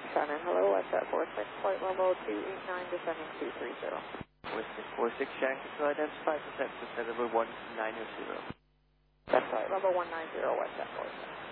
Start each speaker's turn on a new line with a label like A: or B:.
A: Sun and hello, WhatsApp 46, flight level 289, descending 230.
B: 4646, Shannon Control identified, descent to number 190.
A: That's flight level 190, WhatsApp 46.